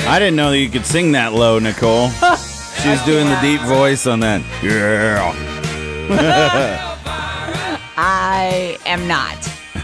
I didn't know that you could sing that low, Nicole. She's doing the deep voice on that. Yeah. I am not.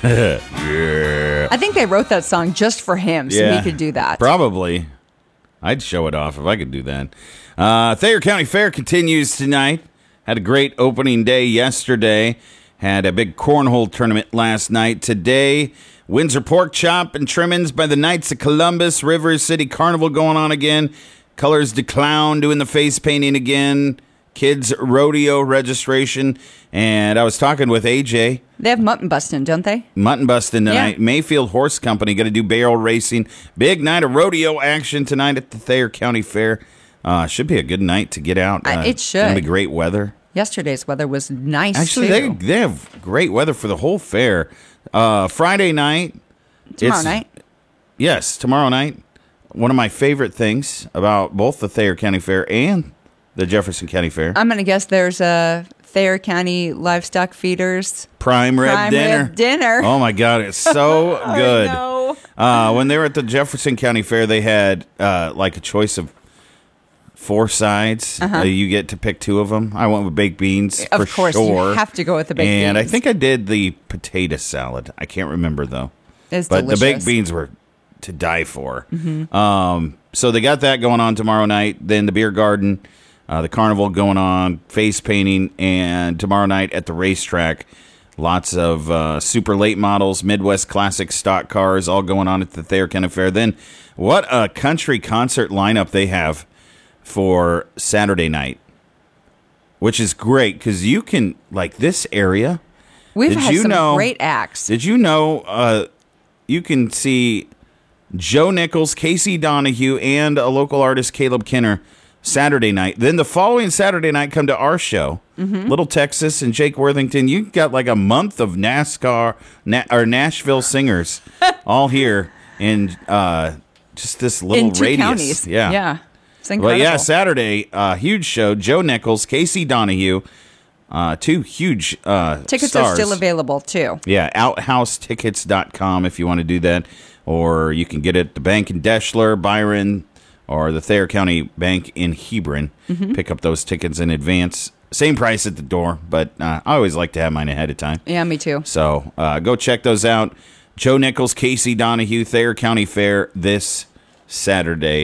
Yeah. I think they wrote that song just for him, so he could do that. Probably. I'd show it off if I could do that. Thayer County Fair continues tonight. Had a great opening day yesterday. Had a big cornhole tournament last night. Today, Windsor Pork Chop and Trimmings by the Knights of Columbus. River City Carnival going on again. Colors de Clown doing the face painting again. Kids rodeo registration. And I was talking with AJ. They have mutton busting, don't they? Mutton busting tonight. Yeah. Mayfield Horse Company going to do barrel racing. Big night of rodeo action tonight at the Thayer County Fair. Should be a good night to get out. It should. It's going to be great weather. Yesterday's weather was nice, Actually, too. they have great weather for the whole fair. Friday night. Tomorrow night? Yes, tomorrow night. One of my favorite things about both the Thayer County Fair and the Jefferson County Fair. I'm going to guess there's a Thayer County Livestock Feeders Prime rib dinner. Oh, my God. It's so good. I know. When they were at the Jefferson County Fair, they had like a choice of 4 sides. You get to pick 2 of them. I went with baked beans Of course, sure. you have to go with the baked beans. And I think I did the potato salad. I can't remember, though. It's but delicious. the baked beans were to die for. So they got that going on tomorrow night. Then the beer garden, the carnival going on, face painting, and tomorrow night at the racetrack, lots of super late models, Midwest Classic stock cars, all going on at the Thayer County Fair. Then what a country concert lineup they have for Saturday night, which is great because you can, like this area. We've had some great acts. Did you know you can see Joe Nichols, Casey Donahue, and a local artist, Caleb Kenner, Saturday night. Then the following Saturday night, come to our show, Little Texas and Jake Worthington. You got like a month of NASCAR or Nashville singers all here in just this little in 2 radius. counties. Yeah. It's incredible. Well, yeah, Saturday, huge show. Joe Nichols, Casey Donahue, 2 huge Tickets stars. are still available, too. Yeah, outhousetickets.com if you want to do that. Or you can get it at the bank in Deschler, Byron, or the Thayer County Bank in Hebron. Pick up those tickets in advance. Same price at the door, but I always like to have mine ahead of time. Yeah, me too. So go check those out. Joe Nichols, Casey Donahue, Thayer County Fair this Saturday.